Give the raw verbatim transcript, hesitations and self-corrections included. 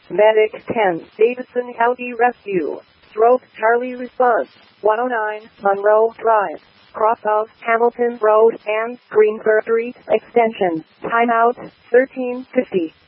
Medic ten, Davidson County Rescue. Stroke Charlie response, one oh nine, Monroe Drive. Cross of Hamilton Road and Greenberg Street Extension. Timeout, thirteen fifty.